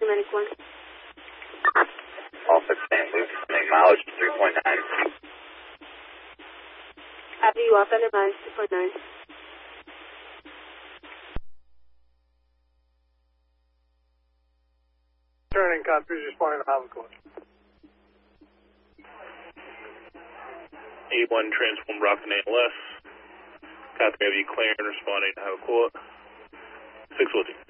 Atlantic 1. All 6 St. Luke, mileage 3.9. Copy you off under mileage 2.9. Turning country, responding to Howard Court. A1 transform Rockland ALS. Copy, have you cleared, responding to Howard Court. 614.